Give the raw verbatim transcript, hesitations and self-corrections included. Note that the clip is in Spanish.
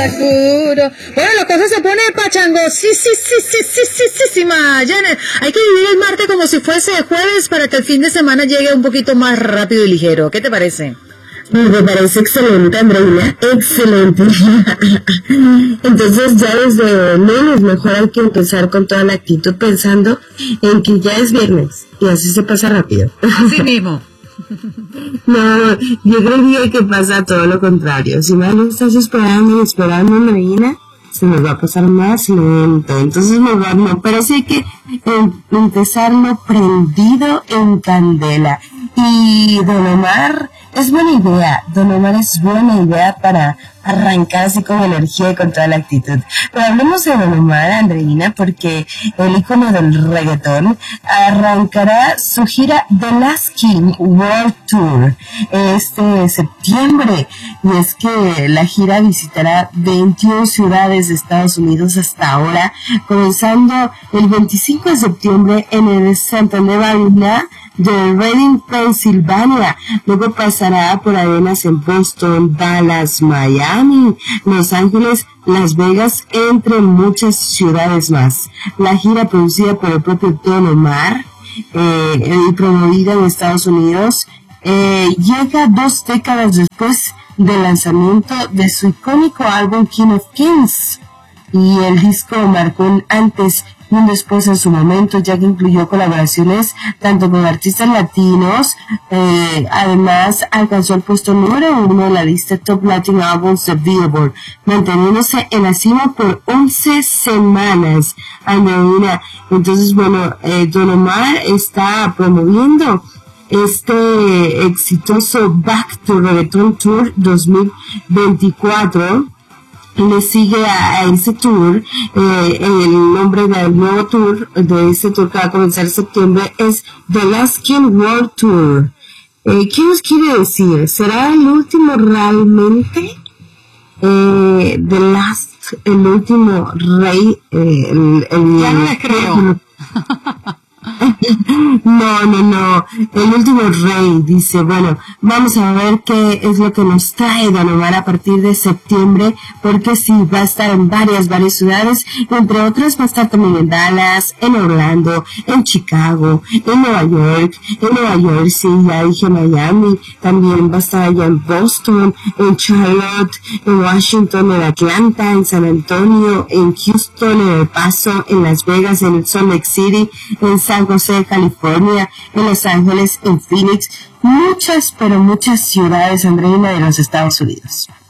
Sakuro. Bueno, la cosa se pone pachango. Sí, sí, sí, sí, sí, sí, sí, sí, ma. Janet, hay que vivir el martes como si fuese jueves para que el fin de semana llegue un poquito más rápido y ligero. ¿Qué te parece? Me parece excelente, Andreina, excelente. Entonces ya desde lunes mejor hay que empezar con toda la actitud pensando en que ya es viernes y así se pasa rápido. Así mismo. No, yo creería que pasa todo lo contrario. Si más lo estás esperando y esperando, Andreina, se nos va a pasar más lento. Entonces mejor no, pero sí hay que em, empezarlo prendido en candela. Y Don Omar, es buena idea, Don Omar es buena idea para arrancar así con energía y con toda la actitud. Pero hablemos de Don Omar, Andreina, porque el ícono del reggaetón arrancará su gira The Last King World Tour este septiembre. Y es que la gira visitará veintiuna ciudades de Estados Unidos hasta ahora, comenzando el veinticinco de septiembre en el Santander Arena de Reading, Pensilvania. Luego pasará por arenas en Boston, Dallas, Miami, Los Ángeles, Las Vegas, entre muchas ciudades más. La gira, producida por el propio Don Omar eh, y promovida en Estados Unidos, eh, llega dos décadas después del lanzamiento de su icónico álbum King of Kings. Y el disco marcó un antes y un después en su momento, ya que incluyó colaboraciones tanto con artistas latinos. Eh, además, alcanzó el puesto número uno en la lista Top Latin Albums de Billboard, manteniéndose en la cima por once semanas. Andreina, entonces, bueno, eh, Don Omar está promoviendo este exitoso Back to Reggaeton Tour dos mil veinticuatro. Le sigue a, a ese tour, eh, el nombre del nuevo tour, de ese tour que va a comenzar en septiembre, es The Last King World Tour. Eh, ¿Qué nos quiere decir? ¿Será el último realmente? Eh, The Last, el último rey, eh, el, el, ya no le creo. No, no, no, el último rey, dice. Bueno, vamos a ver qué es lo que nos trae Don Omar a partir de septiembre, porque sí, va a estar en varias, varias ciudades, entre otras va a estar también en Dallas, en Orlando, en Chicago, en Nueva York, en Nueva York, sí, ya dije Miami, también va a estar allá en Boston, en Charlotte, en Washington, en Atlanta, en San Antonio, en Houston, en El Paso, en Las Vegas, en Salt Lake City, en San José, California, en Los Ángeles, en Phoenix, muchas, pero muchas ciudades, Andreina, de los Estados Unidos.